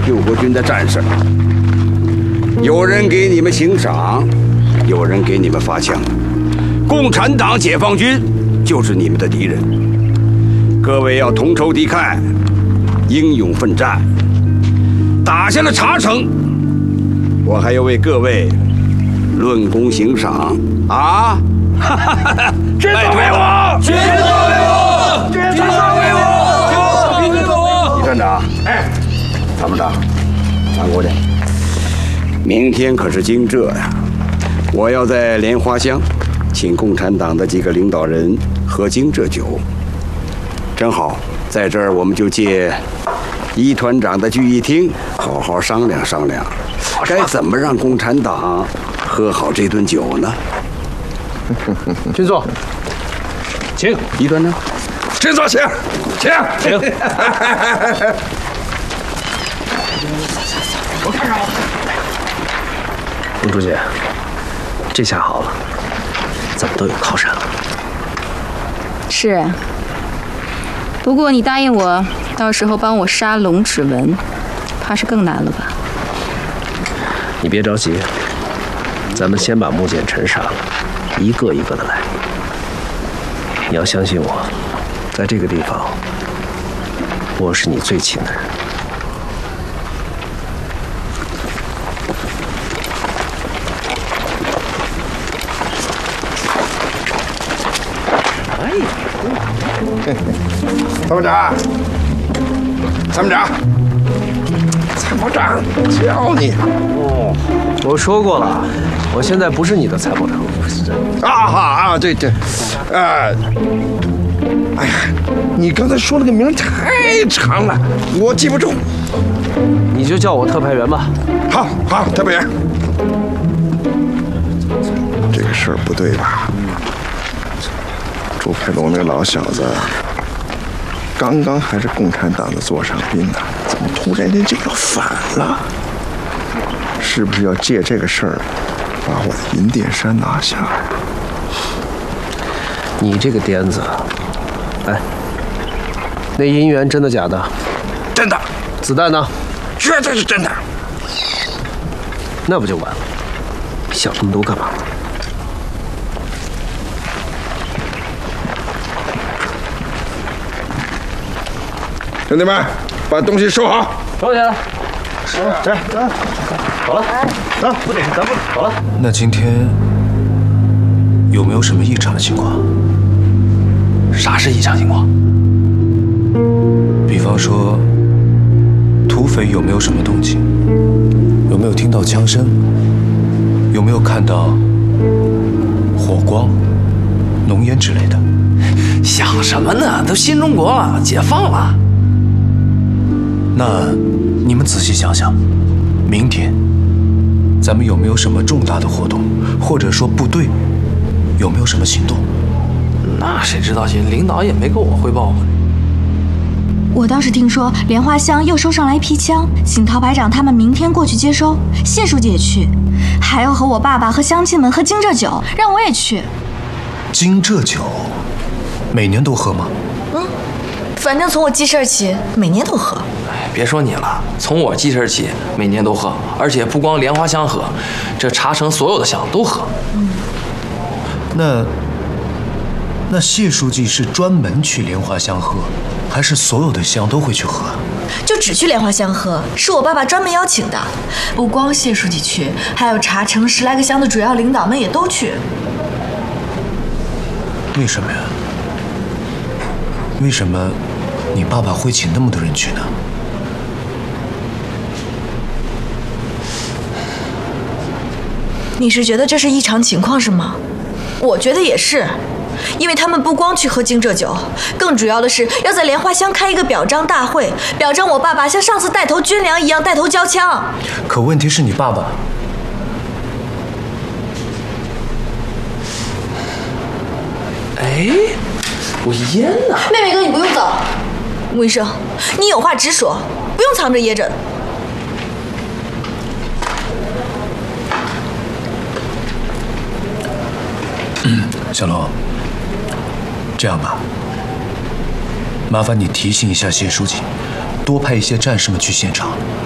救国军的战士。有人给你们行赏，有人给你们发枪。共产党、解放军就是你们的敌人。各位要同仇敌忾，英勇奋战。打下了茶城，我还要为各位论功行赏啊！军法为我，军法为我，军法为我，军法为我！李团长，哎，参谋长，翻过来。明天可是惊蛰呀！我要在莲花乡请共产党的几个领导人喝惊蛰酒。正好在这儿，我们就借一团长的聚义厅，好好商量商量，该怎么让共产党喝好这顿酒呢？ 请坐，请一团长， 请坐，请。 我看看。冯书记，这下好了，咱们都有靠山了。 是。不过你答应我，到时候帮我杀龙指纹，怕是更难了吧？ 你别着急，咱们先把穆简臣杀了，一个一个的来。你要相信我，在这个地方，我是你最亲的人。 参谋长，参谋长，参谋长，叫你。 哦，我说过了，我现在不是你的参谋长。 对，哎呀，你刚才说那个名太长了，我记不住。 你就叫我特派员吧。 好，特派员。这个事儿不对吧？朱培龙那老小子，刚刚还是共产党的座上宾呢，怎么突然间就要反了？是不是要借这个事儿把我的银殿山拿下？ 你这个癫子，哎，那银元真的假的？ 真的。 子弹呢？ 绝对是真的。 那不就完了？想那么多干嘛？ 兄弟们，把东西收好。 收起来。走了，走，不得，咱不走了。 那今天有没有什么异常的情况？ 啥是异常情况？ 比方说，土匪有没有什么动静？有没有听到枪声？有没有看到火光、浓烟之类的？ 想什么呢？都新中国了，解放了。 那你们仔细想想，明天咱们有没有什么重大的活动，或者说部队有没有什么行动？ 那谁知道去？领导也没跟我汇报。 我倒是听说莲花乡又收上来一批枪，请陶排长他们明天过去接收。谢书记也去，还要和我爸爸和乡亲们喝惊蛰酒，让我也去。 惊蛰酒，每年都喝吗？ 反正从我记事儿起，每年都喝。 别说你了，从我记事起，每年都喝，而且不光莲花乡喝，这茶城所有的乡都喝。 那谢书记是专门去莲花乡喝，还是所有的乡都会去喝？ 就只去莲花乡喝，是我爸爸专门邀请的。不光谢书记去，还有茶城10来个乡的主要领导们也都去。 为什么呀？为什么你爸爸会请那么多人去呢？ 你是觉得这是异常情况是吗？我觉得也是，因为他们不光去喝惊蛰酒，更主要的是要在莲花乡开一个表彰大会，表彰我爸爸像上次带头军粮一样带头交枪。 可问题是你爸爸…… 哎，我烟呢？ 妹妹哥，你不用走。吴医生，你有话直说，不用藏着掖着。 小龙，这样吧，麻烦你提醒一下谢书记，多派一些战士们去现场，